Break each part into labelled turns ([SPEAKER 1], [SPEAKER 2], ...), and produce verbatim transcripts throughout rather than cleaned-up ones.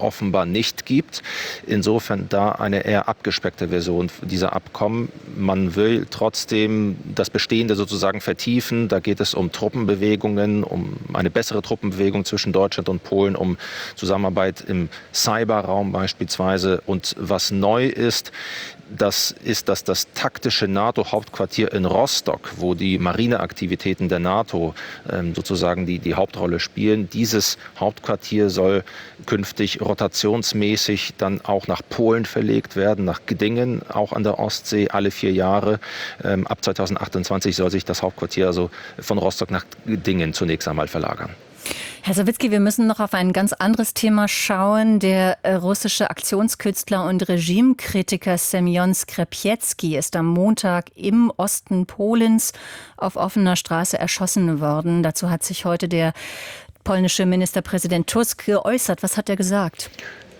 [SPEAKER 1] offenbar nicht gibt. Insofern da eine eher abgespeckte Version dieser Abkommen. Man will trotzdem das Bestehende sozusagen vertiefen. Da geht es um Truppenbewegungen, um eine bessere Truppenbewegung zwischen Deutschland und Polen, um Zusammenarbeit im Cyberraum beispielsweise. Und was neu ist, das ist, dass das taktische NATO-Hauptquartier in Rostock, wo die Marineaktivitäten der NATO ähm, sozusagen die, die Hauptrolle spielen, dieses Hauptquartier soll künftig rotationsmäßig dann auch nach Polen verlegt werden, nach Gdingen, auch an der Ostsee, alle vier Jahre. Ähm, ab zweitausendachtundzwanzig soll sich das Hauptquartier also von Rostock nach Gdingen zunächst einmal verlagern.
[SPEAKER 2] Herr Sawicki, wir müssen noch auf ein ganz anderes Thema schauen. Der russische Aktionskünstler und Regimekritiker Semjon Skrepecki ist am Montag im Osten Polens auf offener Straße erschossen worden. Dazu hat sich heute der polnische Ministerpräsident Tusk geäußert. Was hat er gesagt?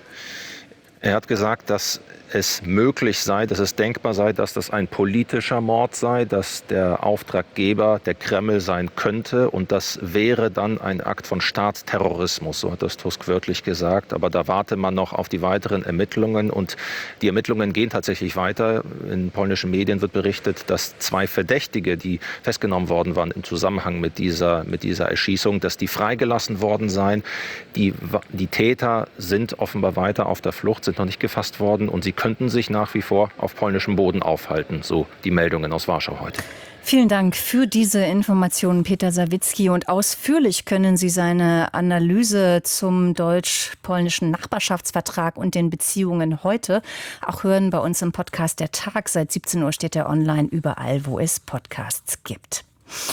[SPEAKER 1] Er hat gesagt, dass es möglich sei, dass es denkbar sei, dass das ein politischer Mord sei, dass der Auftraggeber der Kreml sein könnte. Und das wäre dann ein Akt von Staatsterrorismus, so hat das Tusk wörtlich gesagt. Aber da warte man noch auf die weiteren Ermittlungen. Und die Ermittlungen gehen tatsächlich weiter. In polnischen Medien wird berichtet, dass zwei Verdächtige, die festgenommen worden waren im Zusammenhang mit dieser, mit dieser Erschießung, dass die freigelassen worden seien. Die, die Täter sind offenbar weiter auf der Flucht, sind noch nicht gefasst worden und sie könnten sich nach wie vor auf polnischem Boden aufhalten, so die Meldungen aus Warschau heute.
[SPEAKER 2] Vielen Dank für diese Informationen, Peter Sawicki. Und ausführlich können Sie seine Analyse zum deutsch-polnischen Nachbarschaftsvertrag und den Beziehungen heute auch hören bei uns im Podcast Der Tag. Seit siebzehn Uhr steht er online überall, wo es Podcasts gibt.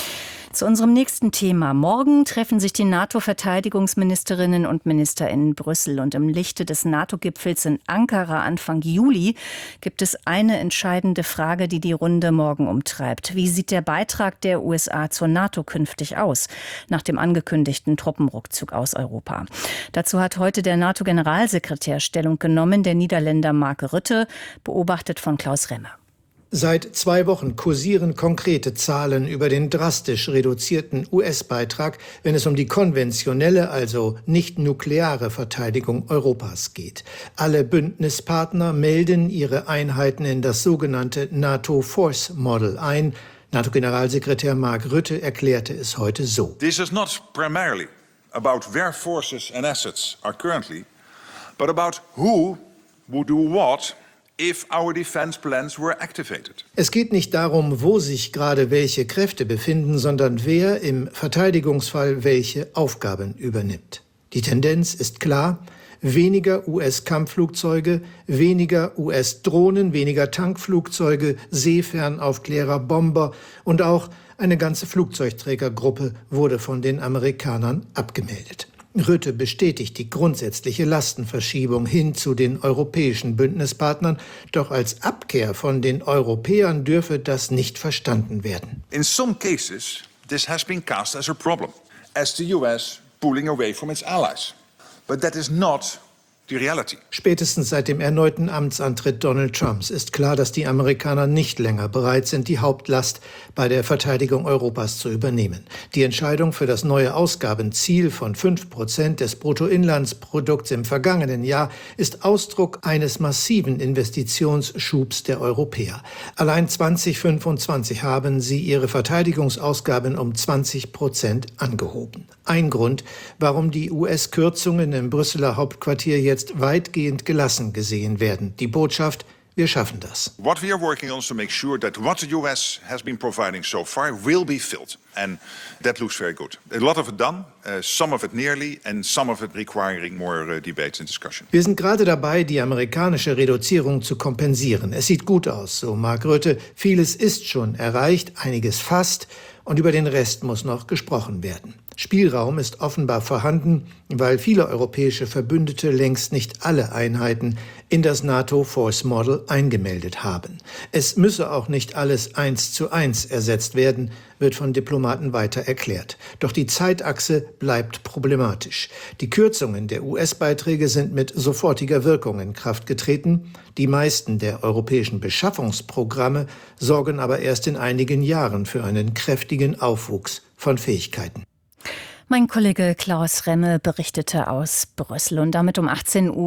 [SPEAKER 2] Zu unserem nächsten Thema. Morgen treffen sich die NATO-Verteidigungsministerinnen und Minister in Brüssel. Und im Lichte des NATO-Gipfels in Ankara Anfang Juli gibt es eine entscheidende Frage, die die Runde morgen umtreibt. Wie sieht der Beitrag der U S A zur NATO künftig aus, nach dem angekündigten Truppenrückzug aus Europa? Dazu hat heute der NATO-Generalsekretär Stellung genommen, der Niederländer Mark Rutte, beobachtet von Klaus Remme.
[SPEAKER 3] Seit zwei Wochen kursieren konkrete Zahlen über den drastisch reduzierten U S-Beitrag, wenn es um die konventionelle, also nicht nukleare Verteidigung Europas geht. Alle Bündnispartner melden ihre Einheiten in das sogenannte NATO Force Model ein. NATO-Generalsekretär Mark Rutte erklärte es heute so.
[SPEAKER 4] This is not primarily about where forces and assets are currently, but about who would do what if our defense plans were activated.
[SPEAKER 3] Es geht nicht darum, wo sich gerade welche Kräfte befinden, sondern wer im Verteidigungsfall welche Aufgaben übernimmt. Die Tendenz ist klar: weniger U S-Kampfflugzeuge, weniger U S-Drohnen, weniger Tankflugzeuge, Seefernaufklärer, Bomber und auch eine ganze Flugzeugträgergruppe wurde von den Amerikanern abgemeldet. Rutte bestätigt die grundsätzliche Lastenverschiebung hin zu den europäischen Bündnispartnern, doch als Abkehr von den Europäern dürfe das nicht verstanden werden.
[SPEAKER 4] In some cases, this has been cast as a problem, as the U S pulling away from its allies. But that is not die Reality.
[SPEAKER 3] Spätestens seit dem erneuten Amtsantritt Donald Trumps ist klar, dass die Amerikaner nicht länger bereit sind, die Hauptlast bei der Verteidigung Europas zu übernehmen. Die Entscheidung für das neue Ausgabenziel von fünf Prozent des Bruttoinlandsprodukts im vergangenen Jahr ist Ausdruck eines massiven Investitionsschubs der Europäer. Allein zweitausendfünfundzwanzig haben sie ihre Verteidigungsausgaben um zwanzig Prozent angehoben. Ein Grund, warum die U S-Kürzungen im Brüsseler Hauptquartier jetzt weitgehend gelassen gesehen werden. Die Botschaft: wir schaffen das.
[SPEAKER 4] What we are working on is to make sure that what the U S has been providing so far will be filled, and that looks very good. A lot of it done, uh, some of it nearly, and some of it requiring more uh, debates and discussion.
[SPEAKER 3] Wir sind gerade dabei, die amerikanische Reduzierung zu kompensieren. Es sieht gut aus, so Mark Rutte. Vieles ist schon erreicht, einiges fast, und über den Rest muss noch gesprochen werden. Spielraum ist offenbar vorhanden, weil viele europäische Verbündete längst nicht alle Einheiten in das NATO Force Model eingemeldet haben. Es müsse auch nicht alles eins zu eins ersetzt werden, wird von Diplomaten weiter erklärt. Doch die Zeitachse bleibt problematisch. Die Kürzungen der U S-Beiträge sind mit sofortiger Wirkung in Kraft getreten. Die meisten der europäischen Beschaffungsprogramme sorgen aber erst in einigen Jahren für einen kräftigen Aufwuchs von Fähigkeiten.
[SPEAKER 2] Mein Kollege Klaus Remme berichtete aus Brüssel und damit um achtzehn Uhr